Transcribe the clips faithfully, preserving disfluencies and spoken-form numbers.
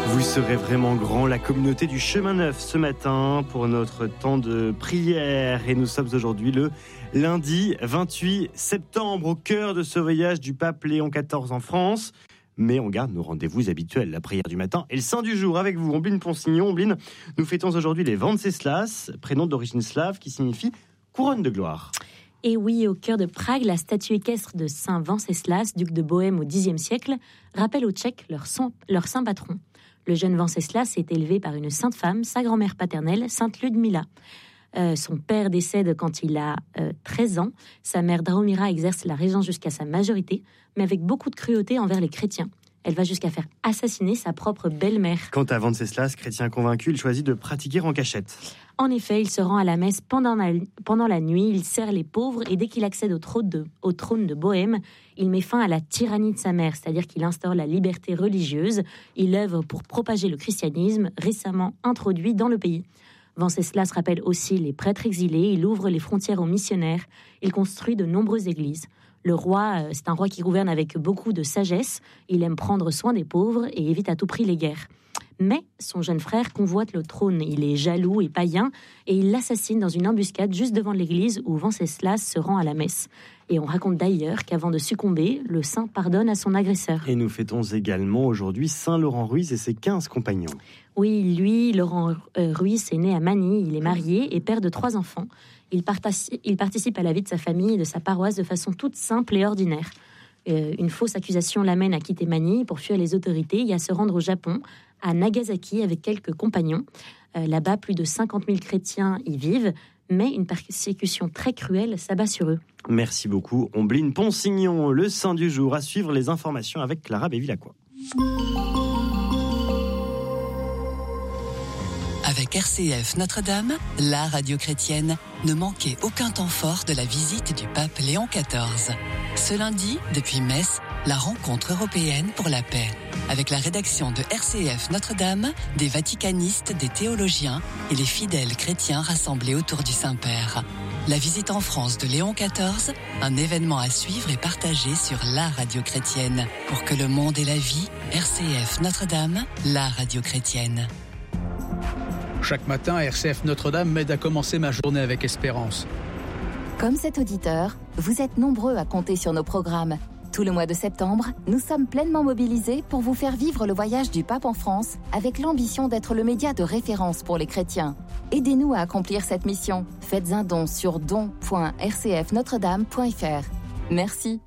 Vous serez vraiment grand, la communauté du Chemin Neuf ce matin pour notre temps de prière. Et nous sommes aujourd'hui le lundi vingt-huit septembre, au cœur de ce voyage du pape Léon quatorze en France. Mais on garde nos rendez-vous habituels, la prière du matin et le saint du jour. Avec vous, Ombline Ponsignon. Ombline, nous fêtons aujourd'hui les Venceslas, prénom d'origine slave qui signifie couronne de gloire. Et oui, au cœur de Prague, la statue équestre de saint Venceslas, duc de Bohême au dixième siècle, rappelle aux Tchèques leur, son, leur saint patron. Le jeune Venceslas est élevé par une sainte femme, sa grand-mère paternelle, sainte Ludmila. Euh, son père décède quand il a euh, treize ans. Sa mère Drahomira exerce la régence jusqu'à sa majorité, mais avec beaucoup de cruauté envers les chrétiens. Elle va jusqu'à faire assassiner sa propre belle-mère. Quant à Venceslas, chrétien convaincu, il choisit de pratiquer en cachette. En effet, il se rend à la messe pendant la, pendant la nuit, il sert les pauvres et dès qu'il accède au trône, de, au trône de Bohême, il met fin à la tyrannie de sa mère, c'est-à-dire qu'il instaure la liberté religieuse. Il œuvre pour propager le christianisme, récemment introduit dans le pays. Venceslas rappelle aussi les prêtres exilés, il ouvre les frontières aux missionnaires, il construit de nombreuses églises. Le roi, c'est un roi qui gouverne avec beaucoup de sagesse, il aime prendre soin des pauvres et évite à tout prix les guerres. Mais son jeune frère convoite le trône, il est jaloux et païen et il l'assassine dans une embuscade juste devant l'église où Venceslas se rend à la messe. Et on raconte d'ailleurs qu'avant de succomber, le saint pardonne à son agresseur. Et nous fêtons également aujourd'hui saint Laurent Ruiz et ses quinze compagnons. Oui, lui, Laurent euh, Ruiz, est né à Manille, il est marié et père de trois enfants. Il, partaci- il participe à la vie de sa famille et de sa paroisse de façon toute simple et ordinaire. Euh, une fausse accusation l'amène à quitter Manille pour fuir les autorités et à se rendre au Japon, à Nagasaki, avec quelques compagnons. Euh, là-bas, plus de cinquante mille chrétiens y vivent, mais une persécution très cruelle s'abat sur eux. Merci beaucoup, Ombline Ponsignon. Le saint du jour, à suivre les informations avec Clara Bévilacqua. Avec R C F Notre-Dame, la radio chrétienne, ne manquez aucun temps fort de la visite du pape Léon quatorze. Ce lundi, depuis Metz, la rencontre européenne pour la paix. Avec la rédaction de R C F Notre-Dame, des vaticanistes, des théologiens et les fidèles chrétiens rassemblés autour du Saint-Père. La visite en France de Léon quatorze, un événement à suivre et partager sur la radio chrétienne. Pour que le monde ait la vie, R C F Notre-Dame, la radio chrétienne. Chaque matin, R C F Notre-Dame m'aide à commencer ma journée avec espérance. Comme cet auditeur, vous êtes nombreux à compter sur nos programmes. Tout le mois de septembre, nous sommes pleinement mobilisés pour vous faire vivre le voyage du pape en France avec l'ambition d'être le média de référence pour les chrétiens. Aidez-nous à accomplir cette mission. Faites un don sur don point r c f notre dame point f r. Merci.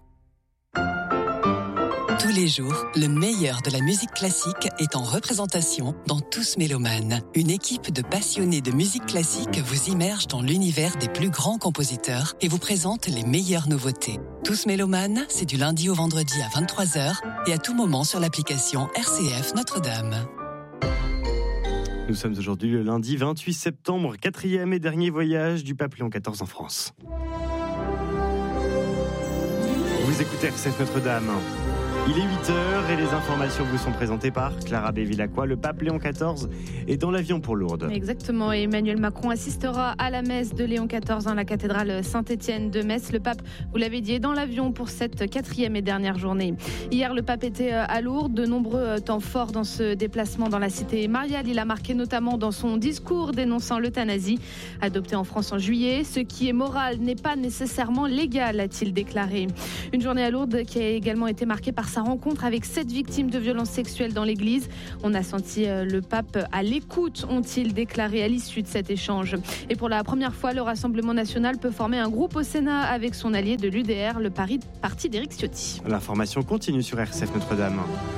Tous les jours, le meilleur de la musique classique est en représentation dans Tous Mélomanes. Une équipe de passionnés de musique classique vous immerge dans l'univers des plus grands compositeurs et vous présente les meilleures nouveautés. Tous Mélomanes, c'est du lundi au vendredi à vingt-trois heures et à tout moment sur l'application R C F Notre-Dame. Nous sommes aujourd'hui le lundi vingt-huit septembre, quatrième et dernier voyage du pape Léon quatorze en France. Vous écoutez R C F Notre-Dame. Il est huit heures et les informations vous sont présentées par Clara Bévilacqua. Le pape Léon quatorze est dans l'avion pour Lourdes. Exactement, et Emmanuel Macron assistera à la messe de Léon quatorze dans la cathédrale Saint-Étienne de Metz. Le pape, vous l'avez dit, est dans l'avion pour cette quatrième et dernière journée. Hier, le pape était à Lourdes. De nombreux temps forts dans ce déplacement dans la cité mariale. Il a marqué notamment dans son discours dénonçant l'euthanasie, adoptée en France en juillet. Ce qui est moral n'est pas nécessairement légal, a-t-il déclaré. Une journée à Lourdes qui a également été marquée par sa rencontre avec sept victimes de violences sexuelles dans l'église. On a senti le pape à l'écoute, ont-ils déclaré à l'issue de cet échange. Et pour la première fois, le Rassemblement national peut former un groupe au Sénat avec son allié de l'U D R, le parti d'Éric Ciotti. L'information continue sur R C F Notre-Dame.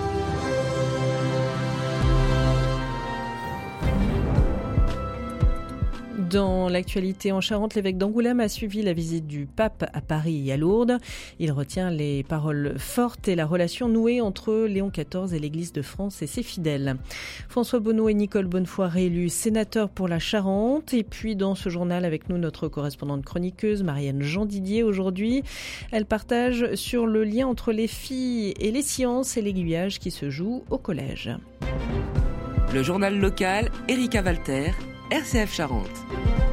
Dans l'actualité en Charente, l'évêque d'Angoulême a suivi la visite du pape à Paris et à Lourdes. Il retient les paroles fortes et la relation nouée entre Léon quatorze et l'Église de France et ses fidèles. François Bonneau et Nicole Bonnefoy réélus sénateurs pour la Charente. Et puis dans ce journal avec nous, notre correspondante chroniqueuse Marianne Jean-Didier aujourd'hui. Elle partage sur le lien entre les filles et les sciences et l'aiguillage qui se joue au collège. Le journal local, Erika Walter, R C F Charente.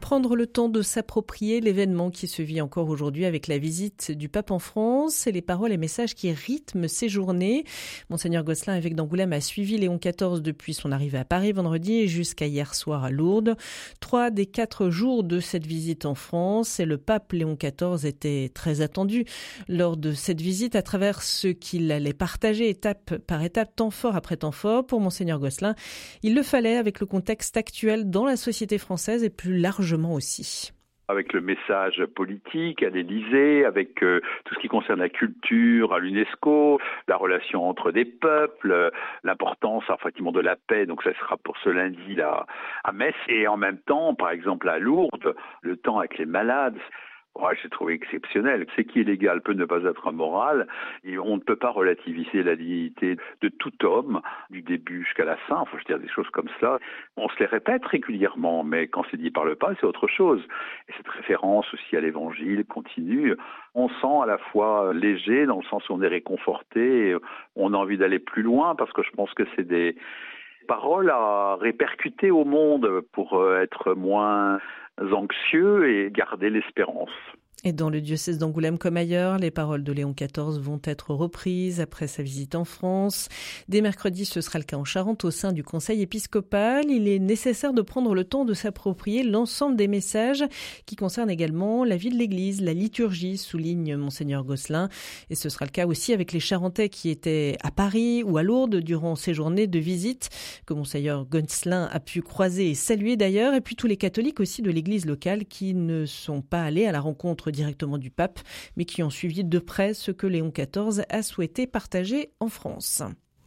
Prendre le temps de s'approprier l'événement qui se vit encore aujourd'hui avec la visite du pape en France et les paroles et messages qui rythment ces journées. Monseigneur Gosselin, évêque d'Angoulême, a suivi Léon quatorze depuis son arrivée à Paris vendredi et jusqu'à hier soir à Lourdes. Trois des quatre jours de cette visite en France et le pape Léon quatorze était très attendu lors de cette visite à travers ce qu'il allait partager étape par étape, temps fort après temps fort. Pour Monseigneur Gosselin, il le fallait avec le contexte actuel dans la société française et plus largement aussi. Avec le message politique à l'Élysée, avec euh, tout ce qui concerne la culture à l'UNESCO, la relation entre des peuples, l'importance effectivement de la paix, donc ça sera pour ce lundi là à Metz, et en même temps, par exemple à Lourdes, le temps avec les malades. Ouais, j'ai trouvé exceptionnel. Ce qui est légal peut ne pas être moral. Et on ne peut pas relativiser la dignité de tout homme, du début jusqu'à la fin. Faut dire des choses comme ça. On se les répète régulièrement, mais quand c'est dit par le pape, c'est autre chose. Et cette référence aussi à l'évangile continue. On sent à la fois léger, dans le sens où on est réconforté, et on a envie d'aller plus loin, parce que je pense que c'est des paroles à répercuter au monde pour être moins anxieux et garder l'espérance. Et dans le diocèse d'Angoulême comme ailleurs, les paroles de Léon quatorze vont être reprises après sa visite en France. Dès mercredi, ce sera le cas en Charente au sein du Conseil épiscopal. Il est nécessaire de prendre le temps de s'approprier l'ensemble des messages qui concernent également la vie de l'Église, la liturgie, souligne Monseigneur Gosselin. Et ce sera le cas aussi avec les Charentais qui étaient à Paris ou à Lourdes durant ces journées de visite que Monseigneur Gosselin a pu croiser et saluer d'ailleurs. Et puis tous les catholiques aussi de l'Église locale qui ne sont pas allés à la rencontre directement du pape, mais qui ont suivi de près ce que Léon quatorze a souhaité partager en France.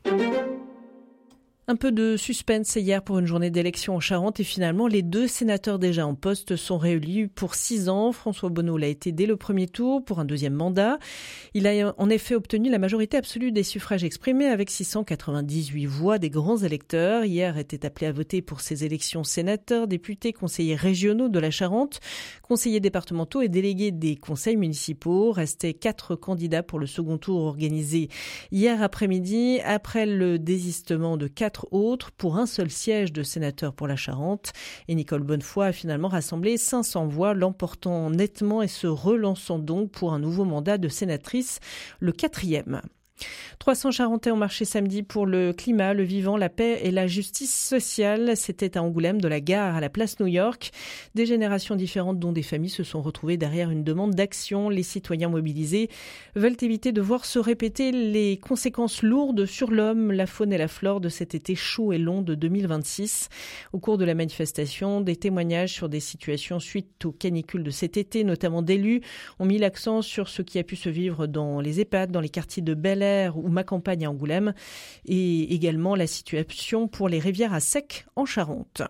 Un peu de suspense hier pour une journée d'élection en Charente et finalement les deux sénateurs déjà en poste sont réélus pour six ans. François Bonneau l'a été dès le premier tour pour un deuxième mandat. Il a en effet obtenu la majorité absolue des suffrages exprimés avec six cent quatre-vingt-dix-huit voix des grands électeurs. Hier étaient appelés à voter pour ces élections sénateurs, députés, conseillers régionaux de la Charente, conseillers départementaux et délégués des conseils municipaux. Restaient quatre candidats pour le second tour organisé hier après-midi après le désistement de quatre autres pour un seul siège de sénateur pour la Charente. Et Nicole Bonnefoy a finalement rassemblé cinq cents voix, l'emportant nettement et se relançant donc pour un nouveau mandat de sénatrice, le quatrième. trois cents Charentais ont marché samedi pour le climat, le vivant, la paix et la justice sociale. C'était à Angoulême, de la gare à la place New York. Des générations différentes, dont des familles, se sont retrouvées derrière une demande d'action. Les citoyens mobilisés veulent éviter de voir se répéter les conséquences lourdes sur l'homme, la faune et la flore de cet été chaud et long de deux mille vingt-six. Au cours de la manifestation, des témoignages sur des situations suite aux canicules de cet été, notamment d'élus, ont mis l'accent sur ce qui a pu se vivre dans les EHPAD, dans les quartiers de Bel Air ou Ma Campagne à Angoulême, et également la situation pour les rivières à sec en Charente.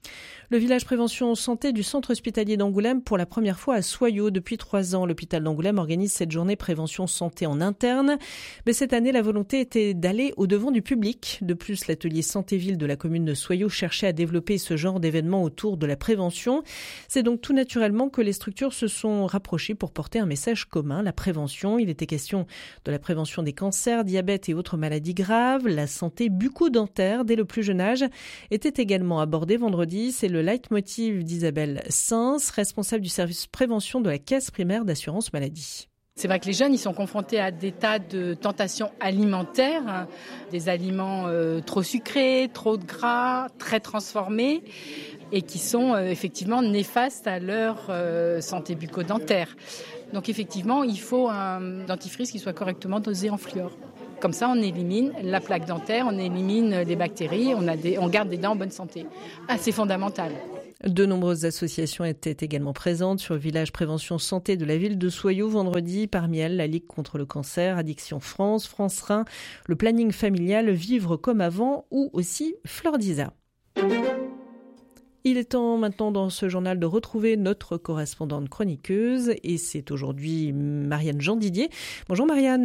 Le village prévention santé du centre hospitalier d'Angoulême pour la première fois à Soyaux. Depuis trois ans, l'hôpital d'Angoulême organise cette journée prévention santé en interne. Mais cette année, la volonté était d'aller au-devant du public. De plus, l'atelier santé-ville de la commune de Soyaux cherchait à développer ce genre d'événement autour de la prévention. C'est donc tout naturellement que les structures se sont rapprochées pour porter un message commun, la prévention. Il était question de la prévention des cancers, diabète et autres maladies graves. La santé bucco-dentaire dès le plus jeune âge était également abordée vendredi. C'est le leitmotiv d'Isabelle Sens, responsable du service prévention de la Caisse primaire d'assurance maladie. C'est vrai que les jeunes, ils sont confrontés à des tas de tentations alimentaires, hein, des aliments euh, trop sucrés, trop de gras, très transformés et qui sont euh, effectivement néfastes à leur euh, santé bucco-dentaire. Donc effectivement, il faut un dentifrice qui soit correctement dosé en fluor. Comme ça, on élimine la plaque dentaire, on élimine les bactéries, on, a des, on garde des dents en bonne santé. Ah, c'est fondamental. De nombreuses associations étaient également présentes sur le village prévention santé de la ville de Soyaux vendredi. Parmi elles, la Ligue contre le cancer, Addiction France, France Rhin, le planning familial, Vivre comme avant ou aussi Fleur d'Isa. Il est temps maintenant dans ce journal de retrouver notre correspondante chroniqueuse et c'est aujourd'hui Marianne Jean Didier. Bonjour Marianne.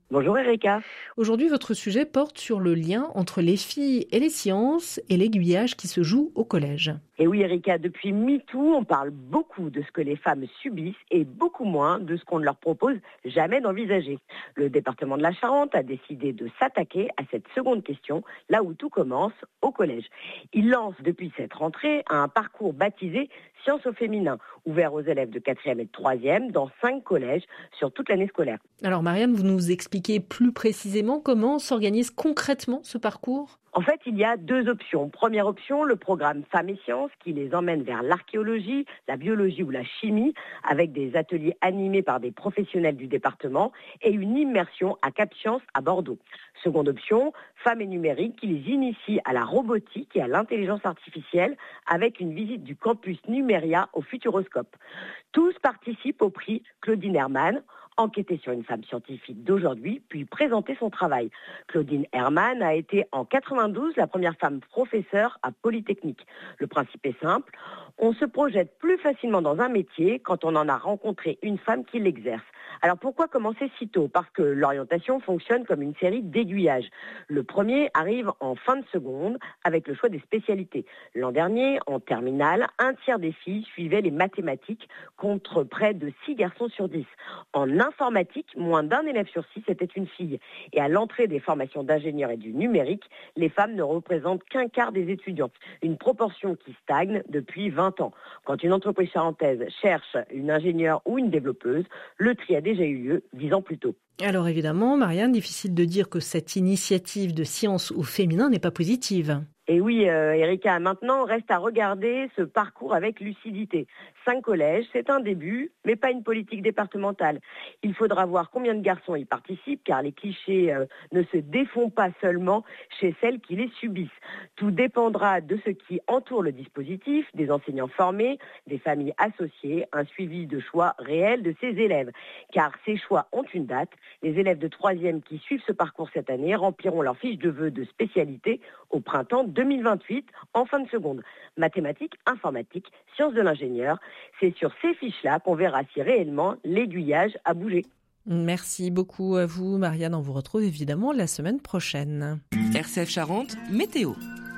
Bonjour Erika. Aujourd'hui, votre sujet porte sur le lien entre les filles et les sciences et l'aiguillage qui se joue au collège. Et oui Erika, depuis MeToo, on parle beaucoup de ce que les femmes subissent et beaucoup moins de ce qu'on ne leur propose jamais d'envisager. Le département de la Charente a décidé de s'attaquer à cette seconde question, là où tout commence, au collège. Il lance depuis cette rentrée un parcours baptisé Sciences au féminin, ouvert aux élèves de quatrième et de troisième dans cinq collèges sur toute l'année scolaire. Alors Marianne, vous nous expliquez plus précisément comment s'organise concrètement ce parcours ? En fait, il y a deux options. Première option, le programme Femmes et Sciences qui les emmène vers l'archéologie, la biologie ou la chimie avec des ateliers animés par des professionnels du département et une immersion à Cap Sciences à Bordeaux. Seconde option, Femmes et numérique qui les initie à la robotique et à l'intelligence artificielle avec une visite du campus Numéria au Futuroscope. Tous participent au prix Claudine Hermann, enquêter sur une femme scientifique d'aujourd'hui, puis présenter son travail. Claudine Hermann a été en quatre-vingt-douze la première femme professeure à Polytechnique. Le principe est simple, on se projette plus facilement dans un métier quand on en a rencontré une femme qui l'exerce. Alors pourquoi commencer si tôt ? Parce que l'orientation fonctionne comme une série d'aiguillages. Le premier arrive en fin de seconde avec le choix des spécialités. L'an dernier, en terminale, un tiers des filles suivaient les mathématiques contre près de six garçons sur dix. En informatique, moins d'un élève sur six était une fille. Et à l'entrée des formations d'ingénieurs et du numérique, les femmes ne représentent qu'un quart des étudiants. Une proportion qui stagne depuis vingt ans. Quand une entreprise charentaise cherche une ingénieure ou une développeuse, le tri a déjà eu lieu dix ans plus tôt. Alors évidemment, Marianne, difficile de dire que cette initiative de science au féminin n'est pas positive. Et oui, euh, Erika, maintenant, reste à regarder ce parcours avec lucidité. Cinq collèges, c'est un début, mais pas une politique départementale. Il faudra voir combien de garçons y participent, car les clichés euh, ne se défont pas seulement chez celles qui les subissent. Tout dépendra de ce qui entoure le dispositif, des enseignants formés, des familles associées, un suivi de choix réel de ces élèves. Car ces choix ont une date. Les élèves de troisième qui suivent ce parcours cette année rempliront leur fiche de vœux de spécialité au printemps deux mille vingt-huit, en fin de seconde. Mathématiques, informatique, sciences de l'ingénieur. C'est sur ces fiches-là qu'on verra si réellement l'aiguillage a bougé. Merci beaucoup à vous, Marianne. On vous retrouve évidemment la semaine prochaine. R C F Charente, météo.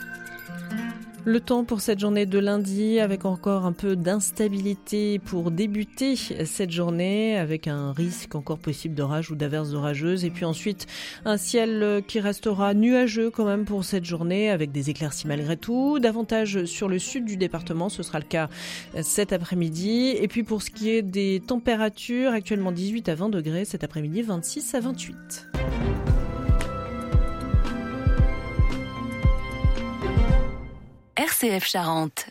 Le temps pour cette journée de lundi avec encore un peu d'instabilité pour débuter cette journée avec un risque encore possible d'orage ou d'averses orageuses et puis ensuite un ciel qui restera nuageux quand même pour cette journée avec des éclaircies malgré tout. Davantage sur le sud du département, ce sera le cas cet après-midi. Et puis pour ce qui est des températures, actuellement dix-huit à vingt degrés, cet après-midi vingt-six à vingt-huit. R C F Charente.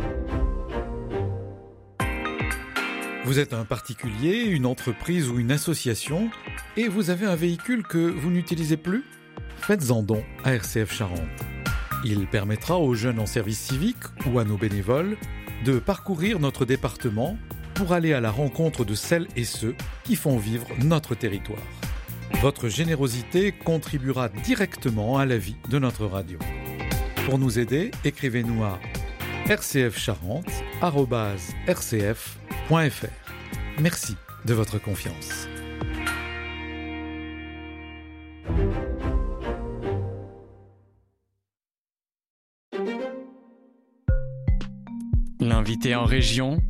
Vous êtes un particulier, une entreprise ou une association et vous avez un véhicule que vous n'utilisez plus ? Faites-en don à R C F Charente. Il permettra aux jeunes en service civique ou à nos bénévoles de parcourir notre département pour aller à la rencontre de celles et ceux qui font vivre notre territoire. Votre générosité contribuera directement à la vie de notre radio. Pour nous aider, écrivez-nous à r c f charente arobase r c f point f r. Merci de votre confiance. L'invité en région,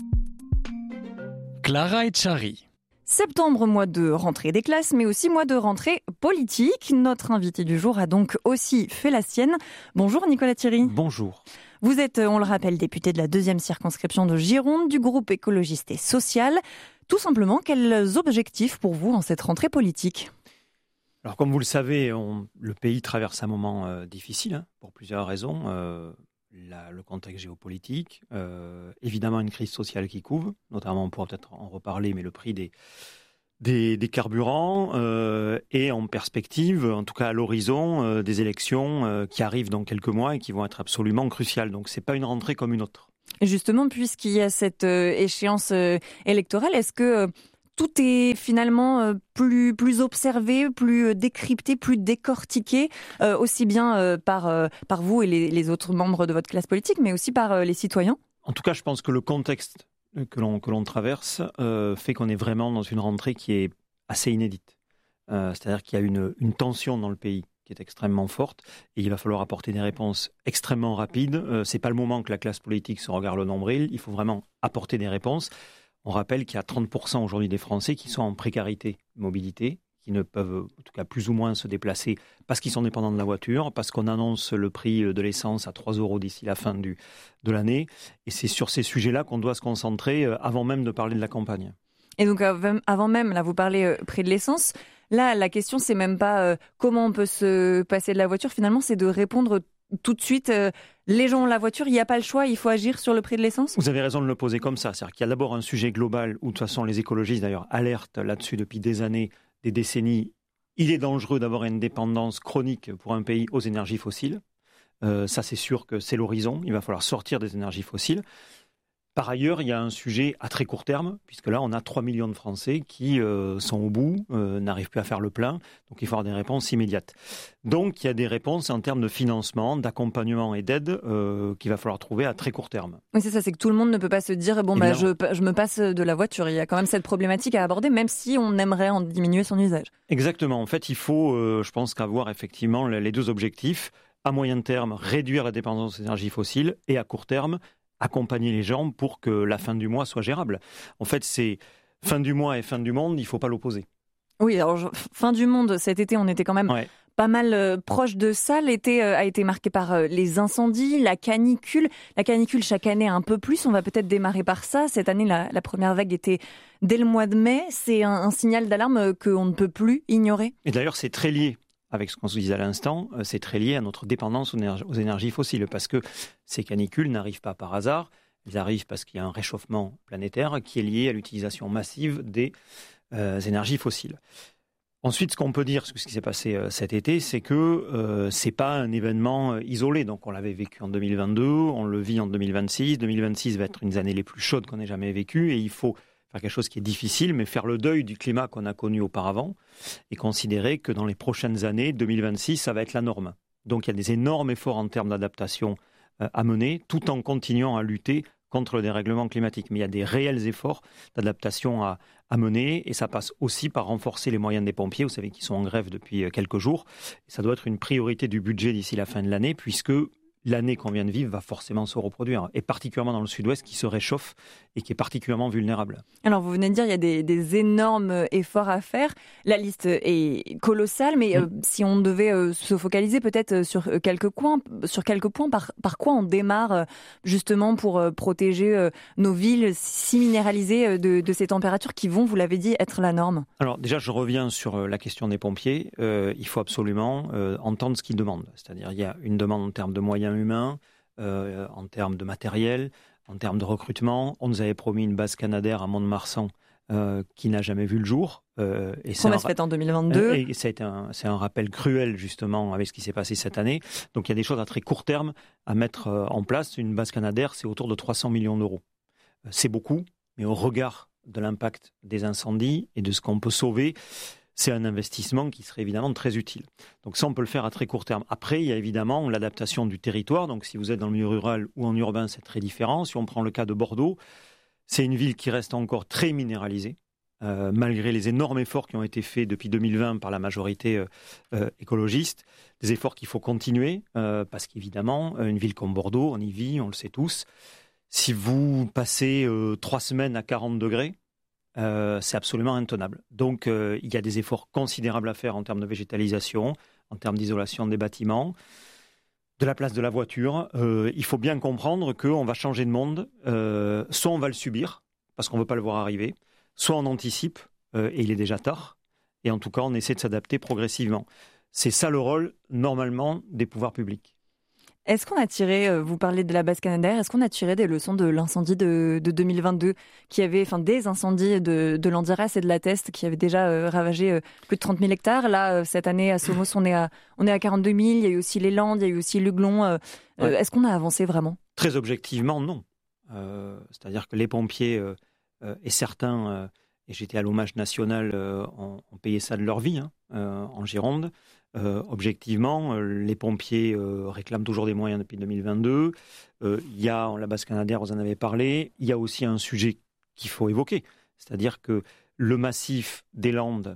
Clara Etchari. Septembre, mois de rentrée des classes, mais aussi mois de rentrée politique. Notre invité du jour a donc aussi fait la sienne. Bonjour Nicolas Thierry. Bonjour. Vous êtes, on le rappelle, député de la deuxième circonscription de Gironde, du groupe écologiste et social. Tout simplement, quels objectifs pour vous en cette rentrée politique ? Alors comme vous le savez, on, le pays traverse un moment euh, difficile, hein, pour plusieurs raisons. Euh, La, le contexte géopolitique, euh, évidemment une crise sociale qui couve, notamment on pourra peut-être en reparler, mais le prix des, des, des carburants euh, et en perspective, en tout cas à l'horizon, euh, des élections euh, qui arrivent dans quelques mois et qui vont être absolument cruciales. Donc c'est pas une rentrée comme une autre. Et justement, puisqu'il y a cette euh, échéance euh, électorale, est-ce que euh, tout est finalement euh, plus, plus observé, plus décrypté, plus décortiqué, euh, aussi bien euh, par, euh, par vous et les, les autres membres de votre classe politique, mais aussi par euh, les citoyens ? En tout cas, je pense que le contexte que l'on, que l'on traverse euh, fait qu'on est vraiment dans une rentrée qui est assez inédite. Euh, c'est-à-dire qu'il y a une, une tension dans le pays qui est extrêmement forte et il va falloir apporter des réponses extrêmement rapides. Euh, c'est pas le moment que la classe politique se regarde le nombril. Il faut vraiment apporter des réponses. On rappelle qu'il y a trente pour cent aujourd'hui des Français qui sont en précarité de mobilité, qui ne peuvent, en tout cas plus ou moins, se déplacer parce qu'ils sont dépendants de la voiture, parce qu'on annonce le prix de l'essence à trois euros d'ici la fin du, de l'année. Et c'est sur ces sujets-là qu'on doit se concentrer avant même de parler de la campagne. Et donc, avant même, là, vous parlez euh, prix de l'essence. Là, la question, c'est même pas euh, comment on peut se passer de la voiture. Finalement, c'est de répondre tout de suite. Euh, les gens ont la voiture, il n'y a pas le choix, il faut agir sur le prix de l'essence. Vous avez raison de le poser comme ça. C'est-à-dire qu'il y a d'abord un sujet global où, de toute façon, les écologistes, d'ailleurs, alertent là-dessus depuis des années, des décennies. Il est dangereux d'avoir une dépendance chronique pour un pays aux énergies fossiles. Euh, ça, c'est sûr que c'est l'horizon. Il va falloir sortir des énergies fossiles. Par ailleurs, il y a un sujet à très court terme, puisque là, on a trois millions de Français qui euh, sont au bout, euh, n'arrivent plus à faire le plein. Donc, il faut avoir des réponses immédiates. Donc, il y a des réponses en termes de financement, d'accompagnement et d'aide euh, qu'il va falloir trouver à très court terme. Oui, c'est ça, c'est que tout le monde ne peut pas se dire bon, bah, je, je me passe de la voiture. Il y a quand même cette problématique à aborder, même si on aimerait en diminuer son usage. Exactement. En fait, il faut, euh, je pense, qu'avoir effectivement les deux objectifs. À moyen terme, réduire la dépendance aux énergies fossiles et à court terme, accompagner les gens pour que la fin du mois soit gérable. En fait, c'est fin du mois et fin du monde, il ne faut pas l'opposer. Oui, alors je, fin du monde, cet été, on était quand même ouais. pas mal euh, proche de ça. L'été euh, a été marqué par euh, les incendies, la canicule. La canicule, chaque année, un peu plus. On va peut-être démarrer par ça. Cette année, la, la première vague était dès le mois de mai. C'est un, un signal d'alarme qu'on ne peut plus ignorer. Et d'ailleurs, c'est très lié. Avec ce qu'on se disait à l'instant, c'est très lié à notre dépendance aux énergies fossiles, parce que ces canicules n'arrivent pas par hasard, elles arrivent parce qu'il y a un réchauffement planétaire qui est lié à l'utilisation massive des euh, énergies fossiles. Ensuite, ce qu'on peut dire, ce qui s'est passé euh, cet été, c'est que euh, ce n'est pas un événement euh, isolé. Donc, on l'avait vécu en deux mille vingt-deux, on le vit en deux mille vingt-six. deux mille vingt-six va être une des années les plus chaudes qu'on ait jamais vécues, et il faut faire quelque chose qui est difficile, mais faire le deuil du climat qu'on a connu auparavant et considérer que dans les prochaines années, deux mille vingt-six, ça va être la norme. Donc il y a des énormes efforts en termes d'adaptation euh, à mener, tout en continuant à lutter contre le dérèglement climatique. Mais il y a des réels efforts d'adaptation à, à mener, et ça passe aussi par renforcer les moyens des pompiers, vous savez qu'ils sont en grève depuis quelques jours. Et ça doit être une priorité du budget d'ici la fin de l'année, puisque l'année qu'on vient de vivre va forcément se reproduire, et particulièrement dans le sud-ouest qui se réchauffe et qui est particulièrement vulnérable. Alors vous venez de dire qu'il y a des, des énormes efforts à faire. La liste est colossale, mais mmh. euh, si on devait euh, se focaliser peut-être sur quelques points, sur quelques points par, par quoi on démarre euh, justement pour euh, protéger euh, nos villes si minéralisées euh, de, de ces températures qui vont, vous l'avez dit, être la norme? Alors déjà, je reviens sur la question des pompiers. Euh, il faut absolument euh, entendre ce qu'ils demandent. C'est-à-dire il y a une demande en termes de moyens humains, euh, en termes de matériel, en termes de recrutement. On nous avait promis une base Canadair à Mont-de-Marsan euh, qui n'a jamais vu le jour. Euh, et c'est un, fait en deux mille vingt-deux. Et c'est un, c'est un rappel cruel justement avec ce qui s'est passé cette année. Donc il y a des choses à très court terme à mettre en place. Une base Canadair, c'est autour de trois cents millions d'euros. C'est beaucoup, mais au regard de l'impact des incendies et de ce qu'on peut sauver, c'est un investissement qui serait évidemment très utile. Donc ça, on peut le faire à très court terme. Après, il y a évidemment l'adaptation du territoire. Donc si vous êtes dans le milieu rural ou en urbain, c'est très différent. Si on prend le cas de Bordeaux, c'est une ville qui reste encore très minéralisée, euh, malgré les énormes efforts qui ont été faits depuis deux mille vingt par la majorité euh, euh, écologiste. Des efforts qu'il faut continuer, euh, parce qu'évidemment, une ville comme Bordeaux, on y vit, on le sait tous. Si vous passez euh, trois semaines à quarante degrés, Euh, c'est absolument intenable. Donc, euh, il y a des efforts considérables à faire en termes de végétalisation, en termes d'isolation des bâtiments, de la place de la voiture. Euh, il faut bien comprendre qu'on va changer de monde. Euh, soit on va le subir, parce qu'on ne veut pas le voir arriver, soit on anticipe, euh, et il est déjà tard. Et en tout cas, on essaie de s'adapter progressivement. C'est ça le rôle, normalement, des pouvoirs publics. Est-ce qu'on a tiré, vous parlez de la base Canadair, est-ce qu'on a tiré des leçons de l'incendie de, de deux mille vingt-deux, qui avait, enfin des incendies de, de l'Andiras et de la Teste qui avaient déjà euh, ravagé euh, plus de trente mille hectares. Là, euh, cette année, à Somos, on est à, on est à quarante-deux mille. Il y a eu aussi les Landes, il y a eu aussi l'Huglon. Euh, ouais. euh, est-ce qu'on a avancé vraiment? Très objectivement, non. Euh, c'est-à-dire que les pompiers euh, euh, et certains, euh, et j'étais à l'hommage national, euh, ont, ont payé ça de leur vie hein, euh, en Gironde. Euh, objectivement, euh, les pompiers euh, réclament toujours des moyens depuis deux mille vingt-deux. Euh, il y a, la base Canadair, vous en avez parlé, il y a aussi un sujet qu'il faut évoquer, c'est-à-dire que le massif des Landes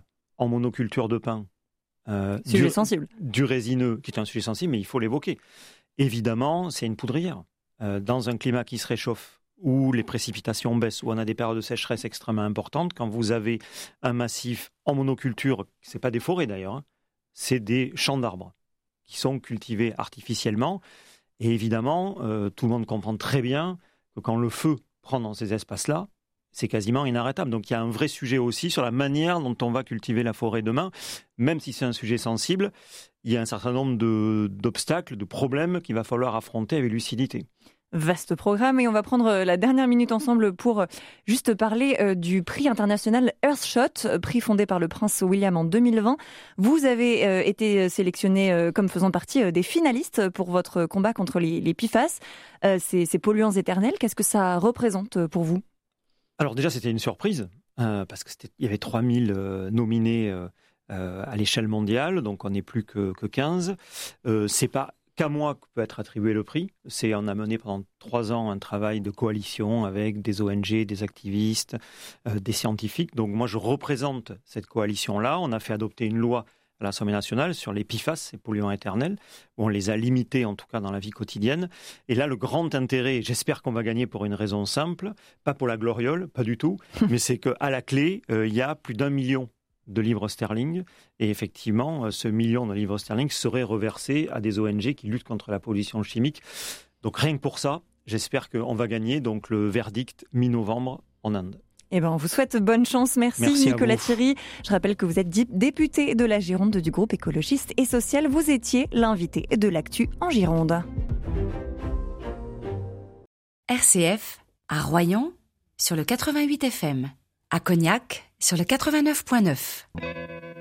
en monoculture de pin, euh, sujet du, sensible. du résineux, qui est un sujet sensible, mais il faut l'évoquer. Évidemment, c'est une poudrière. Euh, dans un climat qui se réchauffe, où les précipitations baissent, où on a des périodes de sécheresse extrêmement importantes, quand vous avez un massif en monoculture, ce n'est pas des forêts d'ailleurs, hein, c'est des champs d'arbres qui sont cultivés artificiellement. Et évidemment, euh, tout le monde comprend très bien que quand le feu prend dans ces espaces-là, c'est quasiment inarrêtable. Donc il y a un vrai sujet aussi sur la manière dont on va cultiver la forêt demain. Même si c'est un sujet sensible, il y a un certain nombre de, d'obstacles, de problèmes qu'il va falloir affronter avec lucidité. Vaste programme, et on va prendre la dernière minute ensemble pour juste parler du prix international Earthshot, prix fondé par le prince William en deux mille vingt. Vous avez été sélectionné comme faisant partie des finalistes pour votre combat contre les, les P F A S, ces, ces polluants éternels. Qu'est-ce que ça représente pour vous ? Alors déjà, c'était une surprise, euh, parce qu'il y avait trois mille euh, nominés euh, euh, à l'échelle mondiale, donc on n'est plus que, que quinze. Euh, c'est pas qu'à moi que peut être attribué le prix. C'est, on a mené pendant trois ans un travail de coalition avec des O N G, des activistes, euh, des scientifiques. Donc moi, je représente cette coalition-là. On a fait adopter une loi à l'Assemblée nationale sur les P F A S, ces polluants éternels, où on les a limités, en tout cas dans la vie quotidienne. Et là, le grand intérêt, j'espère qu'on va gagner pour une raison simple, pas pour la gloriole, pas du tout, mais c'est qu'à la clé, euh, il y a plus d'un million de livres sterling, et effectivement, ce million de livres sterling serait reversé à des O N G qui luttent contre la pollution chimique. Donc rien que pour ça, j'espère qu'on va gagner donc le verdict mi-novembre en Inde. Eh ben, on vous souhaite bonne chance. Merci, Merci Nicolas Thierry. Je rappelle que vous êtes député de la Gironde du groupe écologiste et social. Vous étiez l'invité de l'Actu en Gironde. R C F, à Royan, sur le quatre-vingt-huit F M. À Cognac, sur le quatre-vingt-neuf virgule neuf.